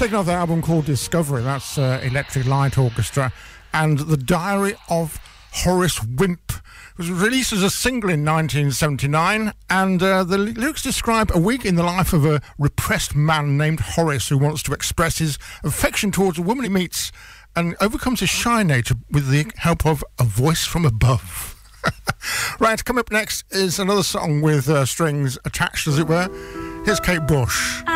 taken off the album called Discovery. That's Electric Light Orchestra and The Diary of Horace Wimp. It was released as a single in 1979, and the lyrics describe a week in the life of a repressed man named Horace who wants to express his affection towards a woman he meets and overcomes his shy nature with the help of a voice from above. Right, coming up next is another song with strings attached, as it were. Here's Kate Bush.